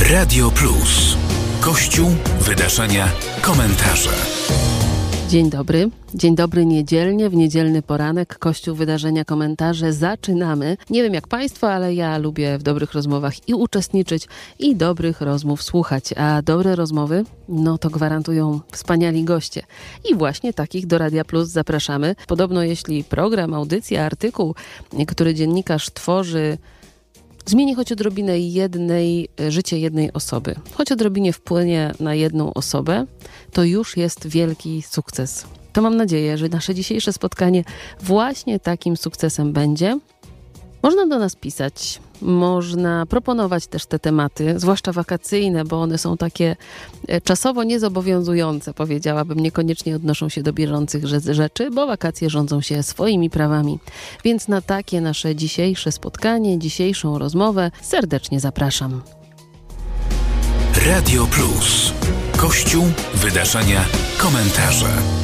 Radio Plus. Kościół, wydarzenia, komentarze. Dzień dobry niedzielnie, w niedzielny poranek, Kościół, wydarzenia, komentarze. Zaczynamy. Nie wiem jak Państwo, ale ja lubię w dobrych rozmowach i uczestniczyć, i dobrych rozmów słuchać. A dobre rozmowy, no to gwarantują wspaniali goście. I właśnie takich do Radia Plus zapraszamy. Podobno jeśli program, audycja, artykuł, który dziennikarz tworzy, zmieni choć odrobinę życie jednej osoby, choć odrobinie wpłynie na jedną osobę, to już jest wielki sukces. To mam nadzieję, że nasze dzisiejsze spotkanie właśnie takim sukcesem będzie. Można do nas pisać, można proponować też te tematy, zwłaszcza wakacyjne, bo one są takie czasowo niezobowiązujące, powiedziałabym, niekoniecznie odnoszą się do bieżących rzeczy, bo wakacje rządzą się swoimi prawami. Więc na takie nasze dzisiejsze spotkanie, dzisiejszą rozmowę serdecznie zapraszam. Radio Plus. Kościół, wydarzenia, komentarze.